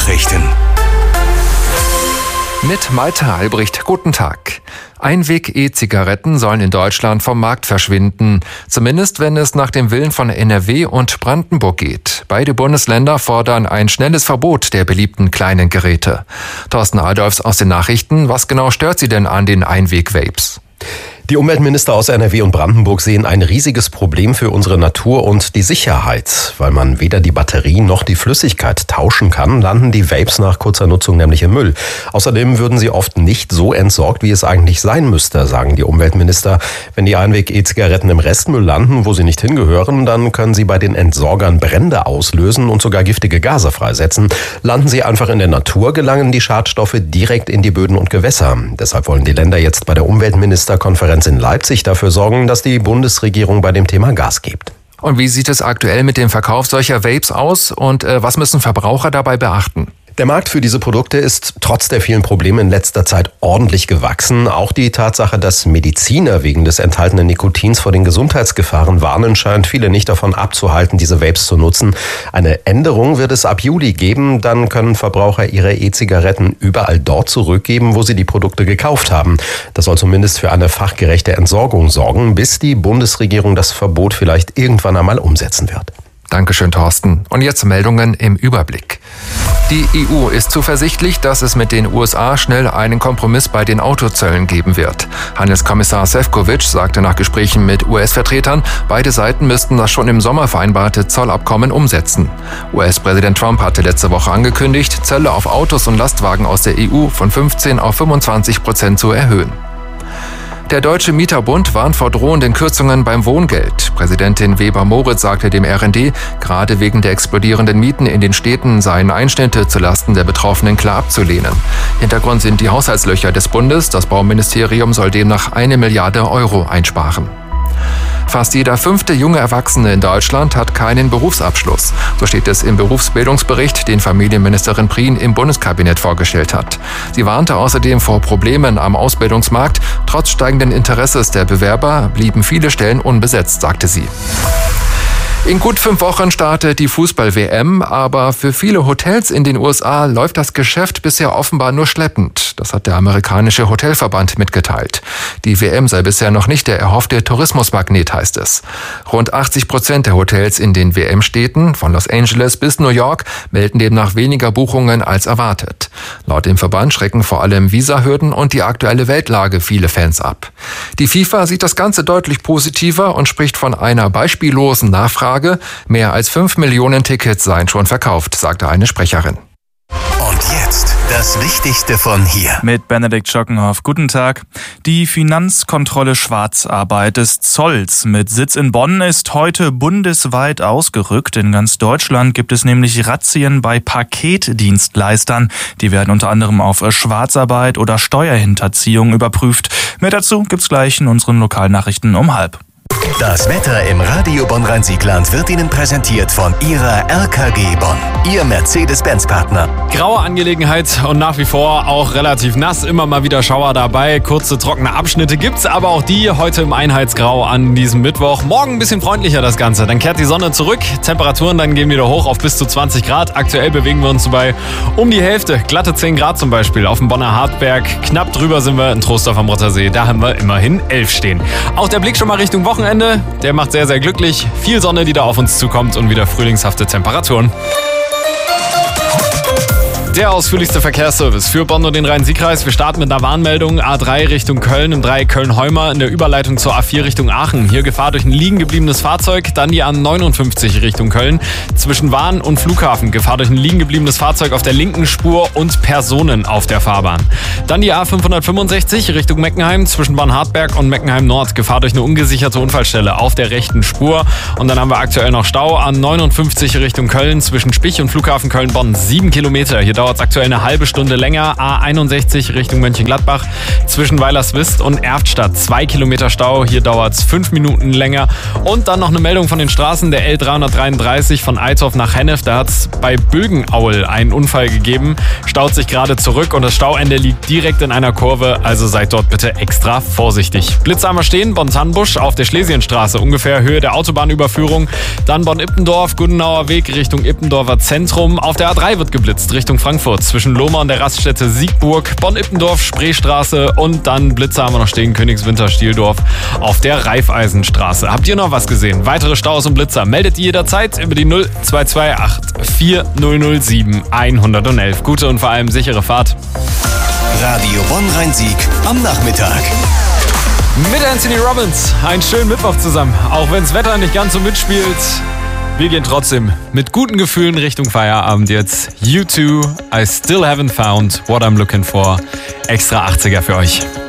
Nachrichten. Mit Malte Albrecht, guten Tag. Einweg-E-Zigaretten sollen in Deutschland vom Markt verschwinden. Zumindest, wenn es nach dem Willen von NRW und Brandenburg geht. Beide Bundesländer fordern ein schnelles Verbot der beliebten kleinen Geräte. Thorsten Adolfs aus den Nachrichten. Was genau stört Sie denn an den Einweg-Vapes? Die Umweltminister aus NRW und Brandenburg sehen ein riesiges Problem für unsere Natur und die Sicherheit. Weil man weder die Batterie noch die Flüssigkeit tauschen kann, landen die Vapes nach kurzer Nutzung nämlich im Müll. Außerdem würden sie oft nicht so entsorgt, wie es eigentlich sein müsste, sagen die Umweltminister. Wenn die Einweg-E-Zigaretten im Restmüll landen, wo sie nicht hingehören, dann können sie bei den Entsorgern Brände auslösen und sogar giftige Gase freisetzen. Landen sie einfach in der Natur, gelangen die Schadstoffe direkt in die Böden und Gewässer. Deshalb wollen die Länder jetzt bei der Umweltministerkonferenz in Leipzig dafür sorgen, dass die Bundesregierung bei dem Thema Gas gibt. Und wie sieht es aktuell mit dem Verkauf solcher Vapes aus und was müssen Verbraucher dabei beachten? Der Markt für diese Produkte ist trotz der vielen Probleme in letzter Zeit ordentlich gewachsen. Auch die Tatsache, dass Mediziner wegen des enthaltenen Nikotins vor den Gesundheitsgefahren warnen, scheint viele nicht davon abzuhalten, diese Vapes zu nutzen. Eine Änderung wird es ab Juli geben. Dann können Verbraucher ihre E-Zigaretten überall dort zurückgeben, wo sie die Produkte gekauft haben. Das soll zumindest für eine fachgerechte Entsorgung sorgen, bis die Bundesregierung das Verbot vielleicht irgendwann einmal umsetzen wird. Dankeschön, Thorsten. Und jetzt Meldungen im Überblick. Die EU ist zuversichtlich, dass es mit den USA schnell einen Kompromiss bei den Autozöllen geben wird. Handelskommissar Šefčovič sagte nach Gesprächen mit US-Vertretern, beide Seiten müssten das schon im Sommer vereinbarte Zollabkommen umsetzen. US-Präsident Trump hatte letzte Woche angekündigt, Zölle auf Autos und Lastwagen aus der EU von 15% auf 25% zu erhöhen. Der Deutsche Mieterbund warnt vor drohenden Kürzungen beim Wohngeld. Präsidentin Weber-Moritz sagte dem RND, gerade wegen der explodierenden Mieten in den Städten seien Einschnitte zulasten der Betroffenen klar abzulehnen. Hintergrund sind die Haushaltslöcher des Bundes. Das Bauministerium soll demnach 1 Milliarde Euro einsparen. Fast jeder 5. junge Erwachsene in Deutschland hat keinen Berufsabschluss. So steht es im Berufsbildungsbericht, den Familienministerin Prien im Bundeskabinett vorgestellt hat. Sie warnte außerdem vor Problemen am Ausbildungsmarkt. Trotz steigenden Interesses der Bewerber blieben viele Stellen unbesetzt, sagte sie. In gut 5 Wochen startet die Fußball-WM, aber für viele Hotels in den USA läuft das Geschäft bisher offenbar nur schleppend. Das hat der amerikanische Hotelverband mitgeteilt. Die WM sei bisher noch nicht der erhoffte Tourismusmagnet, heißt es. Rund 80% der Hotels in den WM-Städten, von Los Angeles bis New York, melden demnach weniger Buchungen als erwartet. Laut dem Verband schrecken vor allem Visahürden und die aktuelle Weltlage viele Fans ab. Die FIFA sieht das Ganze deutlich positiver und spricht von einer beispiellosen Nachfrage. Mehr als 5 Millionen Tickets seien schon verkauft, sagte eine Sprecherin. Und jetzt das Wichtigste von hier. Mit Benedikt Schockenhoff. Guten Tag. Die Finanzkontrolle Schwarzarbeit des Zolls mit Sitz in Bonn ist heute bundesweit ausgerückt. In ganz Deutschland gibt es nämlich Razzien bei Paketdienstleistern. Die werden unter anderem auf Schwarzarbeit oder Steuerhinterziehung überprüft. Mehr dazu gibt's gleich in unseren Lokalnachrichten um 12:30. Das Wetter im Radio Bonn-Rhein-Siegland wird Ihnen präsentiert von Ihrer RKG Bonn, Ihr Mercedes-Benz-Partner. Graue Angelegenheit und nach wie vor auch relativ nass. Immer mal wieder Schauer dabei. Kurze, trockene Abschnitte gibt's, aber auch die heute im Einheitsgrau an diesem Mittwoch. Morgen ein bisschen freundlicher das Ganze. Dann kehrt die Sonne zurück. Temperaturen dann gehen wieder hoch auf bis zu 20 Grad. Aktuell bewegen wir uns bei um die Hälfte. Glatte 10 Grad zum Beispiel auf dem Bonner Hartberg. Knapp drüber sind wir in Troisdorf am Rottersee. Da haben wir immerhin 11 stehen. Auch der Blick schon mal Richtung Wochenende. Der macht sehr, sehr glücklich. Viel Sonne, die da auf uns zukommt und wieder frühlingshafte Temperaturen. Der ausführlichste Verkehrsservice für Bonn und den Rhein-Sieg-Kreis. Wir starten mit einer Warnmeldung. A3 Richtung Köln, im Dreieck Köln-Heumer in der Überleitung zur A4 Richtung Aachen. Hier Gefahr durch ein liegen gebliebenes Fahrzeug. Dann die A59 Richtung Köln. Zwischen Wahn und Flughafen Gefahr durch ein liegen gebliebenes Fahrzeug auf der linken Spur und Personen auf der Fahrbahn. Dann die A565 Richtung Meckenheim. Zwischen Bonn-Hartberg und Meckenheim Nord Gefahr durch eine ungesicherte Unfallstelle auf der rechten Spur. Und dann haben wir aktuell noch Stau. A59 Richtung Köln zwischen Spich und Flughafen Köln-Bonn. 7 Kilometer. Hier dauert es aktuell eine halbe Stunde länger. A61 Richtung Mönchengladbach zwischen Weilerswist und Erftstadt 2 Kilometer Stau. Hier dauert es 5 Minuten länger. Und dann noch eine Meldung von den Straßen der L333 von Eitorf nach Hennef. Da hat es bei Bögenaul einen Unfall gegeben. Staut sich gerade zurück und das Stauende liegt direkt in einer Kurve. Also seid dort bitte extra vorsichtig. Blitzheimer stehen, Bonn-Tannbusch auf der Schlesienstraße, ungefähr Höhe der Autobahnüberführung. Dann Bonn-Ippendorf, Gundenauer Weg Richtung Ippendorfer Zentrum. Auf der A3 wird geblitzt Richtung Frankfurt Frankfurt zwischen Lohmar und der Raststätte Siegburg, Bonn-Ippendorf, Spreestraße und dann Blitzer haben wir noch stehen, Königswinter-Stieldorf auf der Raiffeisenstraße. Habt ihr noch was gesehen? Weitere Staus und Blitzer meldet ihr jederzeit über die 0228 4007 111. Gute und vor allem sichere Fahrt. Radio Bonn-Rhein-Sieg am Nachmittag. Mit Anthony Robbins. Einen schönen Mittwoch zusammen. Auch wenn das Wetter nicht ganz so mitspielt. Wir gehen trotzdem mit guten Gefühlen Richtung Feierabend jetzt. U2, I still haven't found what I'm looking for. Extra 80er für euch.